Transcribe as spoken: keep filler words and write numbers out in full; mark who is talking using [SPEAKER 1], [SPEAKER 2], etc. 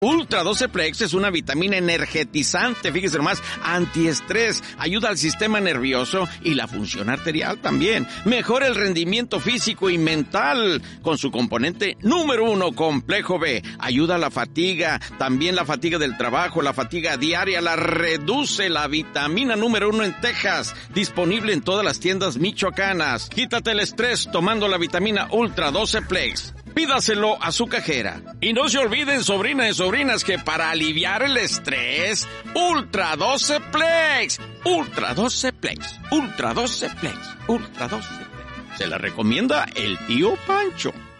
[SPEAKER 1] Ultra doce Plex es una vitamina energetizante, fíjese nomás, antiestrés, ayuda al sistema nervioso y la función arterial también. Mejora el rendimiento físico y mental con su componente número uno, complejo B. Ayuda a la fatiga, también la fatiga del trabajo, la fatiga diaria, la reduce. La vitamina número uno en Texas, disponible en todas las tiendas michoacanas. Quítate el estrés tomando la vitamina Ultra doce Plex. Pídaselo a su cajera. Y no se olviden, sobrinas y sobrinas, que para aliviar el estrés, Ultra doce Plex, Ultra doce Plex, Ultra doce Plex, Ultra doce Plex. Se la recomienda el tío Pancho.